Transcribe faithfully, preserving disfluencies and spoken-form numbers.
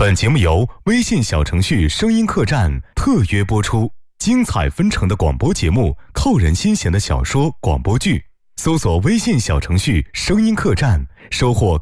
本节目由微信小程序声音客栈特约播出，精彩纷呈的广播节目，扣人心弦的小说广播剧，搜索微信小程序声音客栈，收获